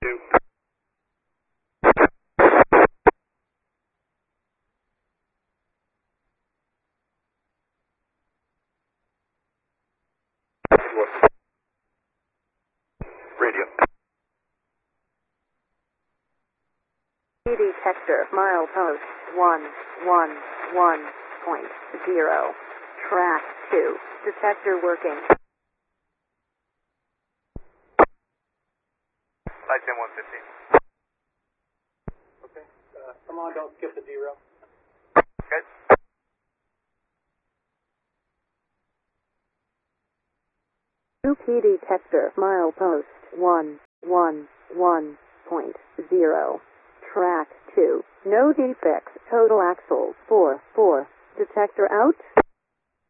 2. Radio. Detector, milepost 111.0. Track 2. Detector working. Flight 150. Okay. Come on, don't skip the derail. Okay. UP detector, milepost 111.0. Track 2. No defects. Total axles 4. Detector out.